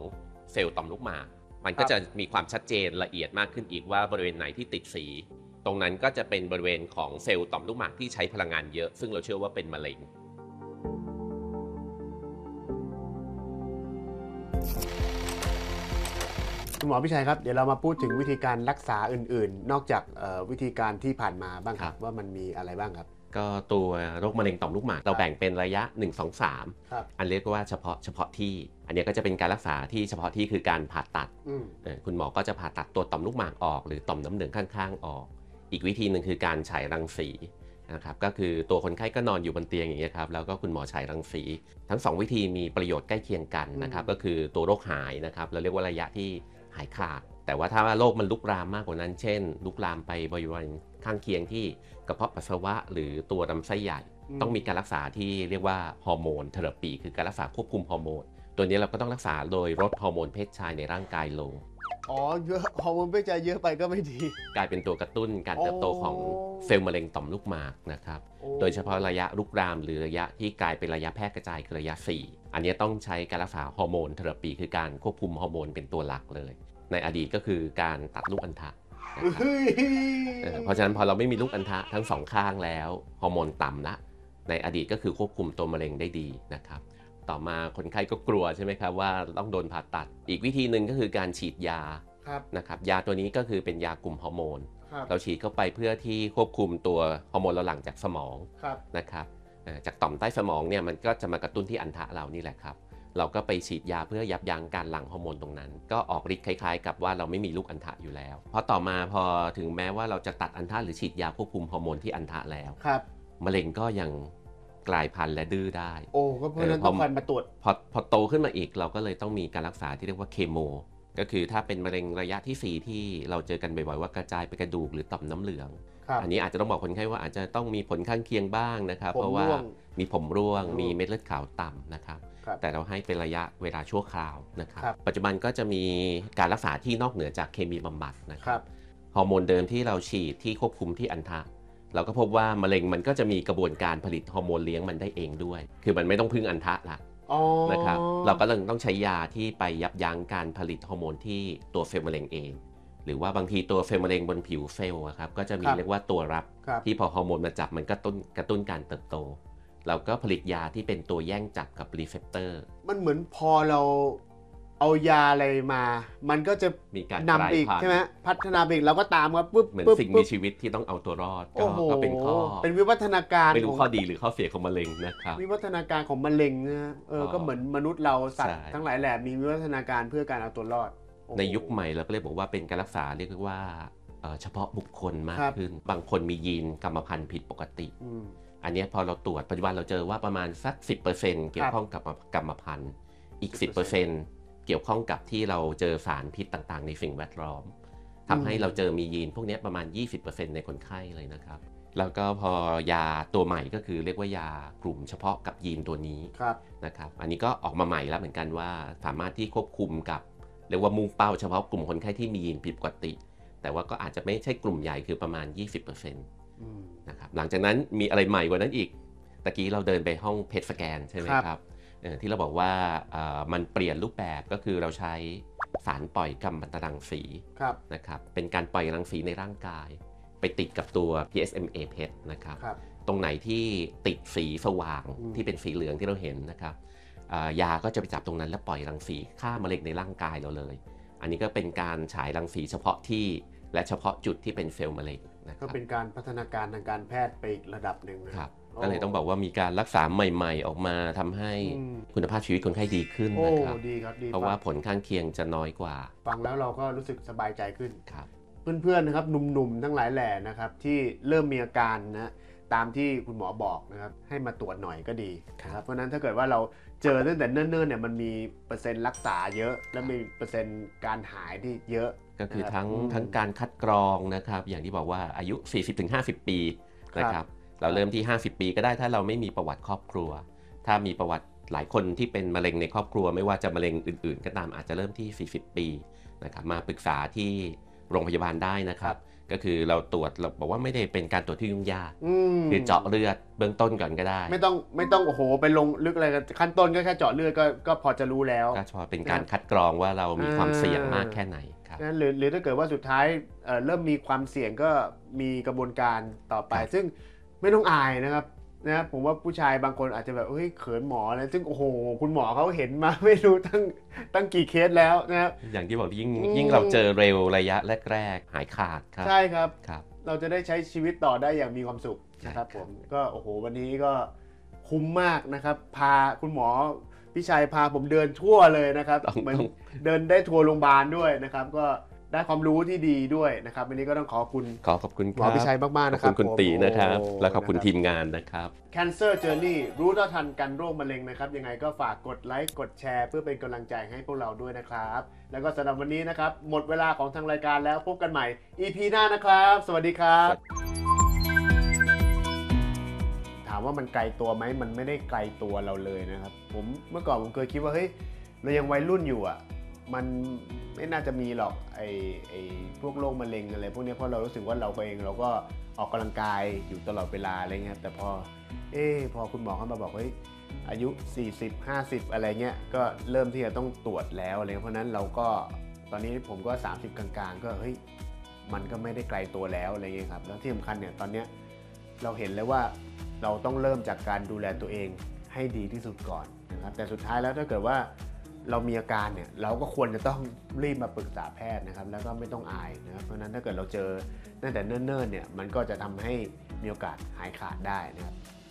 เซลล์ต่อมลูกหมากมันก็จะมีความชัดเจนละเอียดมากขึ้นอีกว่าบริเวณไหนที่ติดสีตรงนั้นก็จะเป็นบริเวณของเซลล์ต่อมลูกหมากที่ใช้พลังงานเยอะซึ่งเราเชื่อว่าเป็นมะเร็งคุณหมอพิชัยครับเดี๋ยวเรามาพูดถึงวิธีการรักษาอื่นๆนอกจากวิธีการที่ผ่านมาบ้างครับว่ามันมีอะไรบ้างครับก็ตัวโรคมะเร็งต่อมลูกหมากเราแบ่งเป็นระยะ1 2 3อันเรียกว่าเฉพาะที่อันนี้ก็จะเป็นการรักษาที่เฉพาะที่คือการผ่าตัดคุณหมอก็จะผ่าตัดตัวต่อมลูกหมากออกหรือต่อมน้ำเหลืองข้างๆออกอีกวิธีหนึ่งคือการฉายรังสีนะครับก็คือตัวคนไข้ก็นอนอยู่บนเตียงอย่างเงี้ยครับแล้วก็คุณหมอฉายรังสีทั้ง2วิธีมีประโยชน์ใกล้เคียงกันนะครับก็คือตัวโรคหายนะครับเราเรียกว่าระยะที่หายขาดแต่ว่าถ้าโรคมันลุกลามมากกว่านั้นเช่นลุกลามไปบริเวณข้างเคียงที่กระเพาะปัสสาวะหรือตัวลำไส้ใหญ่ต้องมีการรักษาที่เรียกว่าฮอร์โมนเทอราปีคือการรักษาควบคุมฮอร์โมนตัวนี้เราก็ต้องรักษาโดยลดฮอร์โมนเพศชายในร่างกายลงเยอะฮอร์โมนเพศชายเยอะไปก็ไม่ดีกลายเป็นตัวกระตุ้นการเติบโตของเซลล์มะเร็งต่อมลูกหมากนะครับโดยเฉพาะระยะลุกลามหรือระยะที่กลายเป็นระยะแพร่กระจายคือระยะ4อันนี้ต้องใช้การรักษาฮอร์โมนเทอราปีคือการควบคุมฮอร์โมนเป็นตัวหลักเลยในอดีตก็คือการตัดลูกอัณฑะเพราะฉะนั้นพอเราไม่มีลูกอัณฑะทั้งสองข้างแล้วฮอร์โมนต่ำละในอดีตก็คือควบคุมตัวมะเร็งได้ดีนะครับต่อมาคนไข้ก็กลัวใช่ไหมครับว่าต้องโดนผ่าตัดอีกวิธีหนึ่งก็คือการฉีดยานะครับยาตัวนี้ก็คือเป็นยากลุ่มฮอร์โมนเราฉีดเข้าไปเพื่อที่ควบคุมตัวฮอร์โมนเราหลั่งจากสมองนะครับจากต่อมใต้สมองเนี่ยมันก็จะมากระตุ้นที่อัณฑะเรานี่แหละครับเราก็ไปฉีดยาเพื่อยับยั้งการหลั่งฮอร์โมนตรงนั้นก็ออกฤทธิ์คล้ายๆกับว่าเราไม่มีลูกอัณฑะอยู่แล้วเพราะต่อมาพอถึงแม้ว่าเราจะตัดอัณฑะหรือฉีดยาควบคุมฮอร์โมนที่อัณฑะแล้วมะเร็งก็ยังกลายพันธุ์และดื้อได้ก็เพราะนั้นต้องการมาตรวจพอโตขึ้นมาอีกเราก็เลยต้องมีการรักษาที่เรียกว่าเคมีก็คือถ้าเป็นมะเร็งระยะที่4ที่เราเจอกันบ่อยๆว่ากระจายไปกระดูกหรือต่อมน้ำเหลืองอันนี้อาจจะต้องบอกคนไข้ว่าอาจจะต้องมีผลข้างเคียงบ้างนะครับเพราะว่ามีผมร่วงมีเม็ดเลือดขาวต่ำนะครับแต่เราให้เป็นระยะเวลาชั่วคราวนะครับปัจจุบันก็จะมีการรักษาที่นอกเหนือจากเคมีบำบัดนะครับฮอร์โมนเดิมที่เราฉีดที่ควบคุมที่อัณฑะเราก็พบว่ามะเร็งมันก็จะมีกระบวนการผลิตฮอร์โมนเลี้ยงมันได้เองด้วยคือมันไม่ต้องพึ่งอัณฑะละนะครับเราก็ต้องใช้ยาที่ไปยับยั้งการผลิตฮอร์โมนที่ตัวเซลล์มะเร็งเองหรือว่าบางทีตัวเซลล์มะเร็งบนผิวเซลล์ครับก็จะมีเรียกว่าตัวรับที่พอฮอร์โมนมาจับมันก็กระตุ้นการเติบโตเราก็ผลิตยาที่เป็นตัวแย่งจับกับรีเซพเตอร์มันเหมือนพอเราเอายาอะไรมามันก็จะมีการนำอีกใช่ไหมพัฒนาอีกเราก็ตามครับเหมือนสิ่งมีชีวิตที่ต้องเอาตัวรอดก็เป็นข้อเป็นวิวัฒนาการไม่รู้ข้อดีหรือข้อเสียของมะเร็งนะครับวิวัฒนาการของมะเร็งนะก็เหมือนมนุษย์เราสัตว์ทั้งหลายแหล่มีวิวัฒนาการเพื่อการเอาตัวรอดในยุคใหม่เราก็เลยบอกว่าเป็นการรักษาเรียกว่าเฉพาะบุคคลมากขึ้นบางคนมียีนกรรมพันธุ์ผิดปกติอันนี้พอเราตรวจปัจจุบันเราเจอว่าประมาณสัก 10% เกี่ยวข้องกับกรรมพันธุ์อีก 10% เกี่ยวข้องกับที่เราเจอสารพิษต่างๆในสิ่งแวดล้อมทำให้เราเจอมียีนพวกนี้ประมาณ 20% ในคนไข้เลยนะครับแล้วก็พอยาตัวใหม่ก็คือเรียกว่ายากลุ่มเฉพาะกับยีนตัวนี้นะครับอันนี้ก็ออกมาใหม่แล้วเหมือนกันว่าสามารถที่ควบคุมกับเรียกว่ามุ่งเป้าเฉพาะกลุ่มคนไข้ที่มียีนผิดปกติแต่ว่าก็อาจจะไม่ใช่กลุ่มใหญ่คือประมาณ 20%นะครับหลังจากนั้นมีอะไรใหม่กว่านั้นอีกตะกี้เราเดินไปห้องเพทสแกนใช่ไหมครับที่เราบอกว่ามันเปลี่ยนรูปแบบก็คือเราใช้สารปล่อยกัมมันตรังสีนะครับเป็นการปล่อยรังสีในร่างกายไปติดกับตัว PSMA PET นะครับตรงไหนที่ติดสีสว่างที่เป็นสีเหลืองที่เราเห็นนะครับยาก็จะไปจับตรงนั้นแล้วปล่อยรังสีฆ่ามะเร็งในร่างกายเราเลยอันนี้ก็เป็นการฉายรังสีเฉพาะที่และเฉพาะจุดที่เป็นเซลล์มะเร็งก็เป็นการพัฒนาการทางการแพทย์ไปอีกระดับหนึ่งนะครับก็เลยต้องบอกว่ามีการรักษาใหม่ๆออกมาทำให้คุณภาพชีวิตคนไข้ดีขึ้นนะครับเพราะว่าผลข้างเคียงจะน้อยกว่าฟังแล้วเราก็รู้สึกสบายใจขึ้นเพื่อนๆนะครับหนุ่มๆทั้งหลายแหล่นะครับที่เริ่มมีอาการนะตามที่คุณหมอบอกนะครับให้มาตรวจหน่อยก็ดีครับเพราะนั้นถ้าเกิดว่าเราเจอตั้งแต่เนิ่นๆเนี่ยมันมีเปอร์เซ็นต์รักษาเยอะและมีเปอร์เซ็นต์การหายที่เยอะก็คือทั้งการคัดกรองนะครับอย่างที่บอกว่าอายุ 40-50 ปีนะครับเราเริ่มที่50 ปีก็ได้ถ้าเราไม่มีประวัติครอบครัวถ้ามีประวัติหลายคนที่เป็นมะเร็งในครอบครัวไม่ว่าจะมะเร็งอื่นๆก็ตามอาจจะเริ่มที่40 ปีนะครับมาปรึกษาที่โรงพยาบาลได้นะครับก็คือเราตรวจเราบอกว่าไม่ได้เป็นการตรวจที่ยุ่งยากคือเจาะเลือดเบื้องต้นก่อนก็ได้ไม่ต้องโอ้โหไปลงลึกอะไรกันขั้นต้นก็แค่เจาะเลือดก็พอจะรู้แล้วก็พอเป็นการคัดกรองว่าเรามีความเสี่ยงมากแค่ไหนครับหรือถ้าเกิดว่าสุดท้ายเริ่มมีความเสี่ยงก็มีกระบวนการต่อไปซึ่งไม่ต้องอายนะครับผมว่าผู้ชายบางคนอาจจะแบบเฮ้ยเขินหมออะไรซึ่งโอ้โหคุณหมอเขาเห็นมาไม่รู้ตั้งกี่เคสแล้วนะครับอย่างที่บอกยิ่งเราเจอเร็วระยะแรกๆหายขาดครับใช่ครับครับเราจะได้ใช้ชีวิตต่อได้อย่างมีความสุขนะครับผมก็โอ้โหวันนี้ก็คุ้มมากนะครับพาคุณหมอพี่ชัยพาผมเดินทั่วเลยนะครับเหมือนเดินได้ทัวร์โรงพยาบาลด้วยนะครับก็ได้ความรู้ที่ดีด้วยนะครับวันนี้ก็ต้องขอบคุณหมอพี่ชัยมากๆนะครับขอบคุณคุณตีนะครับและขอบคุณทีมงานนะครับ Cancer Journey รู้เท่าทันกันโรคมะเร็งนะครับยังไงก็ฝากกดไลค์กดแชร์เพื่อเป็นกำลังใจให้พวกเราด้วยนะครับแล้วก็สำหรับวันนี้นะครับหมดเวลาของทางรายการแล้วพบกันใหม่ EP หน้านะครับสวัสดีครับถามว่ามันไกลตัวไหมมันไม่ได้ไกลตัวเราเลยนะครับเมื่อก่อนผมเคยคิดว่าเฮ้ยเรายังวัยรุ่นอยู่อ่ะมันไม่น่าจะมีหรอกไอ้พวกโรคมะเร็งอะไรพวกนี้เพราะเรารู้สึกว่าเราเองเราก็ออกกำลังกายอยู่ตลอดเวลาอะไรเงี้ยแต่พอคุณหมอเขามาบอกเฮ้ยอายุ40 50อะไรเงี้ยก็เริ่มที่จะต้องตรวจแล้วอะไรเพราะนั้นเราก็ตอนนี้ผมก็30กลางๆก็เฮ้ยมันก็ไม่ได้ไกลตัวแล้วอะไรเงี้ยครับแล้วที่สำคัญเนี่ยตอนเนี้ยเราเห็นแล้วว่าเราต้องเริ่มจากการดูแลตัวเองให้ดีที่สุดก่อนนะครับแต่สุดท้ายแล้วถ้าเกิดว่าเรามีอาการเนี่ยเราก็ควรจะต้องรีบมาปรึกษาแพทย์นะครับแล้วก็ไม่ต้องอายนะครับเพราะฉะนั้นถ้าเกิดเราเจอตั้งแต่เนิ่นๆเนี่ยมันก็จะทำให้มีโอกาสหายขาดได้นะครับ